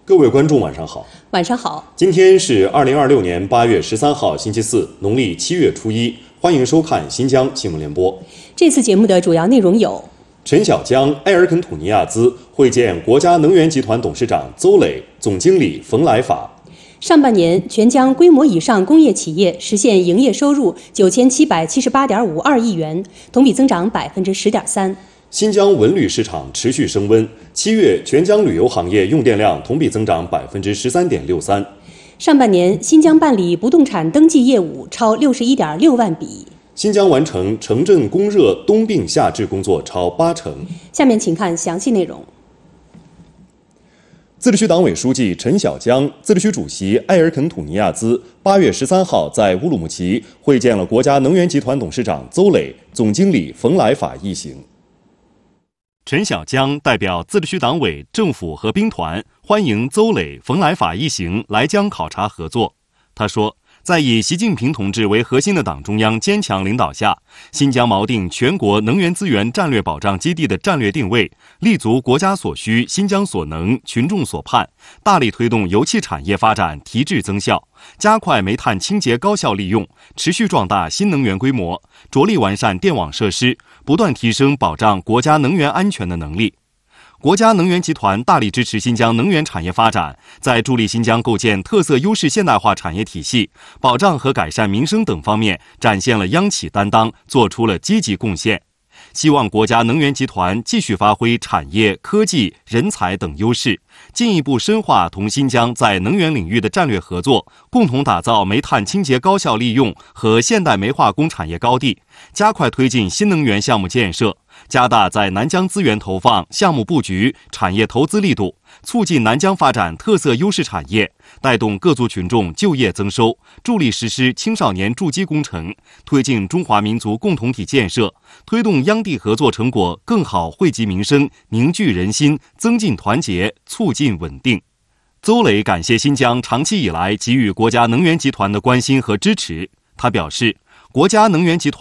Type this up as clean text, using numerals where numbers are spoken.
各位观众晚上好。 晚上好。 今天是2026年8月13号星期四，农历7月初1，欢迎收看新疆新闻联播。 这次节目的主要内容有： 陈小江、埃尔肯土尼亚兹会见国家能源集团董事长邹磊、总经理冯来法。 上半年，全疆规模以上工业企业实现营业收入9778.52亿元，同比增长10.3%。 新疆文旅市场持续升温，7月全疆旅游行业用电量同比增长13.63%。 上半年，新疆办理不动产登记业务超61.6万笔。 新疆完成城镇供热冬病夏治工作超80%。 下面请看详细内容。 自治区党委书记陈小江、自治区主席埃尔肯土尼亚兹8月13号在乌鲁木齐会见了国家能源集团董事长邹磊、总经理冯来法一行。陈小江代表自治区党委、政府和兵团欢迎邹磊、冯来法一行来疆考察合作。他说，在以习近平同志为核心的党中央坚强领导下，新疆锚定全国能源资源战略保障基地的战略定位，立足国家所需、新疆所能、群众所盼，大力推动油气产业发展提质增效，加快煤炭清洁高效利用，持续壮大新能源规模，着力完善电网设施，不断提升保障国家能源安全的能力。国家能源集团大力支持新疆能源产业发展，在助力新疆构建特色优势现代化产业体系、保障和改善民生等方面展现了央企担当，做出了积极贡献。希望国家能源集团继续发挥产业、科技、人才等优势，进一步深化同新疆在能源领域的战略合作，共同打造煤炭清洁高效利用和现代煤化工产业高地，加快推进新能源项目建设，加大在南疆资源投放、项目布局、产业投资力度，促进南疆发展特色优势产业，带动各族群众就业增收，助力实施青少年筑基工程，推进中华民族共同体建设，推动央地合作成果更好惠及民生，凝聚人心，增进团结，促进稳定。邹磊感谢新疆长期以来给予国家能源集团的关心和支持。他表示，国家能源集团